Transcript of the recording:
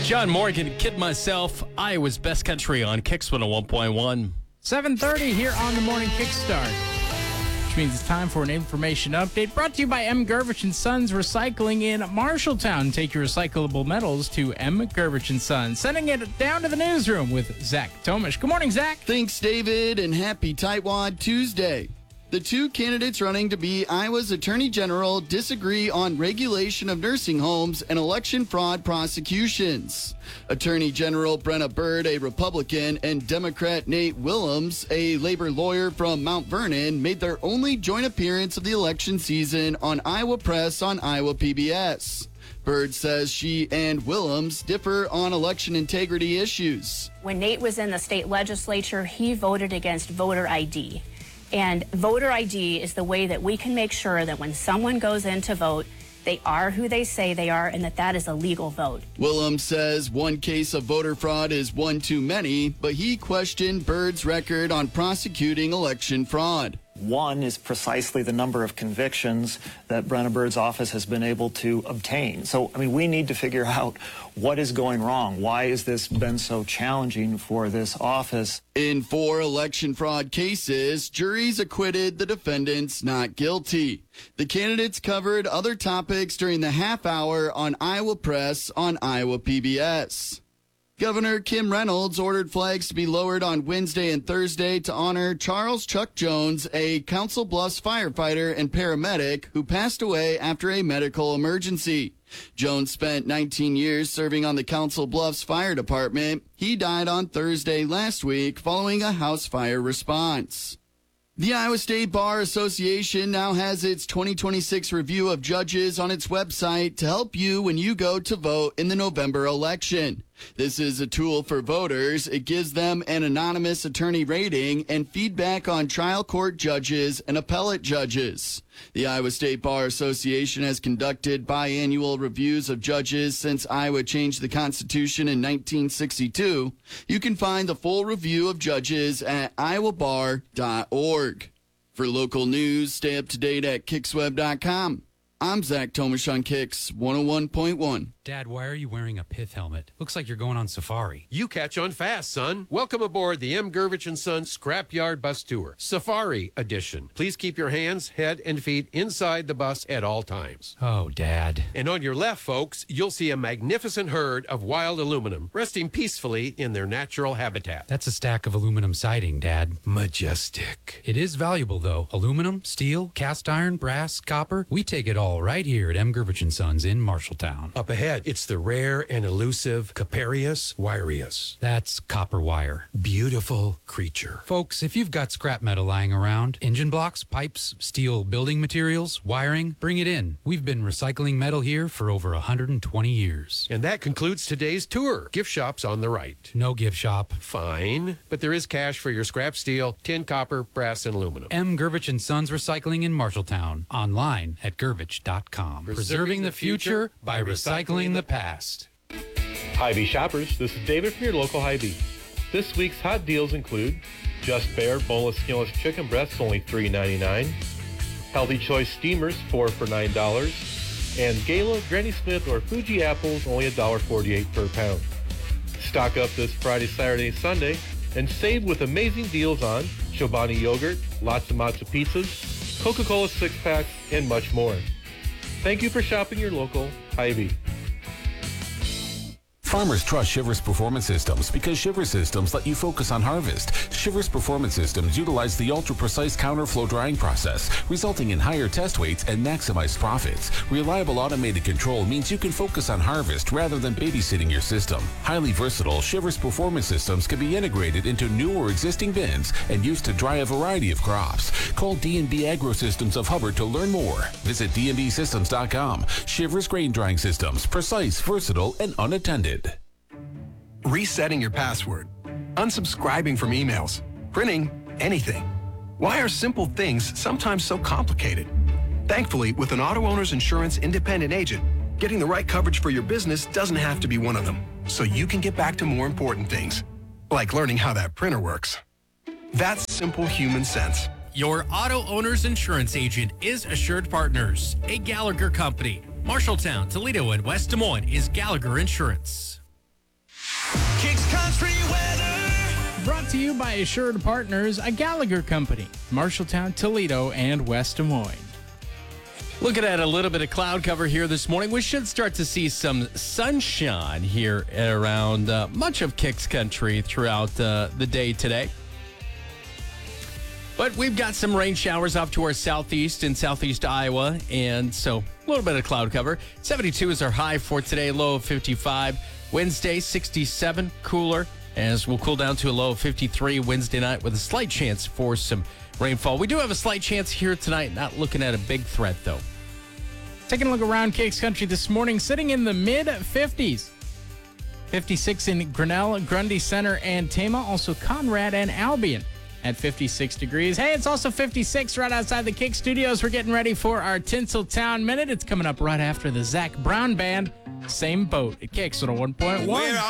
John Morgan, Kid Myself, Iowa's Best Country on Kicks 101.1. 7:30 here on the Morning Kickstart, which means it's time for an information update brought to you by M. Gervich & Sons Recycling in Marshalltown. Take your recyclable metals to M. Gervich & Sons. Sending it down to the newsroom with Zach Tomish. Good morning, Zach. Thanks, David, and happy Tightwad Tuesday. The two candidates running to be Iowa's Attorney General disagree on regulation of nursing homes and election fraud prosecutions. Attorney General Brenna Bird, a Republican, and Democrat Nate Willems, a labor lawyer from Mount Vernon, made their only joint appearance of the election season on Iowa Press on Iowa PBS. Bird says she and Willems differ on election integrity issues. When Nate was in the state legislature, he voted against voter ID. And voter ID is the way that we can make sure that when someone goes in to vote, they are who they say they are and that is a legal vote. Willems says one case of voter fraud is one too many, but he questioned Bird's record on prosecuting election fraud. One is precisely the number of convictions that Brenna Bird's office has been able to obtain. So, we need to figure out what is going wrong. Why has this been so challenging for this office? In 4 election fraud cases, juries acquitted the defendants not guilty. The candidates covered other topics during the half hour on Iowa Press on Iowa PBS. Governor Kim Reynolds ordered flags to be lowered on Wednesday and Thursday to honor Charles Chuck Jones, a Council Bluffs firefighter and paramedic who passed away after a medical emergency. Jones spent 19 years serving on the Council Bluffs Fire Department. He died on Thursday last week following a house fire response. The Iowa State Bar Association now has its 2026 review of judges on its website to help you when you go to vote in the November election. This is a tool for voters. It gives them an anonymous attorney rating and feedback on trial court judges and appellate judges. The Iowa State Bar Association has conducted biannual reviews of judges since Iowa changed the Constitution in 1962. You can find the full review of judges at iowabar.org. For local news, stay up to date at kicksweb.com. I'm Zach Tomish on Kicks 101.1. Dad, why are you wearing a pith helmet? Looks like you're going on safari. You catch on fast, son. Welcome aboard the M. Gervich & Sons Scrapyard Bus Tour, Safari Edition. Please keep your hands, head, and feet inside the bus at all times. Oh, Dad. And on your left, folks, you'll see a magnificent herd of wild aluminum resting peacefully in their natural habitat. That's a stack of aluminum siding, Dad. Majestic. It is valuable, though. Aluminum, steel, cast iron, brass, copper. We take it all right here at M. Gervich & Sons in Marshalltown. Up ahead, it's the rare and elusive Caparius wireus. That's copper wire. Beautiful creature. Folks, if you've got scrap metal lying around, engine blocks, pipes, steel building materials, wiring, bring it in. We've been recycling metal here for over 120 years. And that concludes today's tour. Gift shop's on the right. No gift shop. Fine, but there is cash for your scrap steel, tin, copper, brass, and aluminum. M. Gervich & Sons Recycling in Marshalltown. Online at gervich.com. Preserving the future by recycling the past. Hy-Vee shoppers, this is David from your local Hy-Vee. This week's hot deals include Just Bare boneless skinless chicken breasts, only $3.99. Healthy Choice steamers, 4 for $9. And Gala, Granny Smith, or Fuji apples, only $1.48 per pound. Stock up this Friday, Saturday, Sunday, and save with amazing deals on Chobani yogurt, lots of matzo pizzas, Coca-Cola 6-packs, and much more. Thank you for shopping your local Hy-Vee. Farmers trust Shivers Performance Systems because Shivers Systems let you focus on harvest. Shivers Performance Systems utilize the ultra-precise counterflow drying process, resulting in higher test weights and maximized profits. Reliable automated control means you can focus on harvest rather than babysitting your system. Highly versatile, Shivers Performance Systems can be integrated into new or existing bins and used to dry a variety of crops. Call D&B Agro Systems of Hubbard to learn more. Visit dnbsystems.com. Shivers Grain Drying Systems, precise, versatile, and unattended. Resetting your password, unsubscribing from emails, printing anything. Why are simple things sometimes so complicated? Thankfully, with an auto owner's insurance independent agent, getting the right coverage for your business doesn't have to be one of them, so you can get back to more important things, like learning how that printer works. That's simple human sense. Your auto owner's insurance agent is Assured Partners, a Gallagher company. Marshalltown, Toledo, and West Des Moines is Gallagher Insurance. country weather. Brought to you by Assured Partners, a Gallagher company, Marshalltown, Toledo, and West Des Moines. Looking at a little bit of cloud cover here this morning, we should start to see some sunshine here around much of Kicks Country throughout the day today. But we've got some rain showers off to our southeast in southeast Iowa, and so a little bit of cloud cover. 72 is our high for today, low of 55. Wednesday, 67, cooler, as we'll cool down to a low of 53 Wednesday night with a slight chance for some rainfall. We do have a slight chance here tonight, not looking at a big threat, though. Taking a look around Kicks Country this morning, sitting in the mid-50s. 56 in Grinnell, Grundy Center, and Tama, also Conrad and Albion at 56 degrees. Hey, it's also 56 right outside the Kick Studios. We're getting ready for our Tinseltown Minute. It's coming up right after the Zach Brown Band. Same boat at Kicks 101.1.